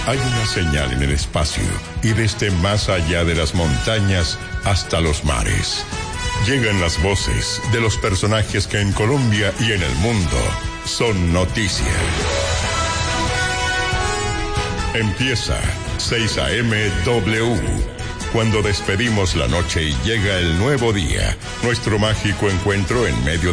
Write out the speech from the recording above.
Hay una señal en el espacio y desde más allá de las montañas hasta los mares. Llegan las voces de los personajes que en Colombia y en el mundo son noticia. Empieza 6 a.m. W. Cuando despedimos la noche y llega el nuevo día, nuestro mágico encuentro en medio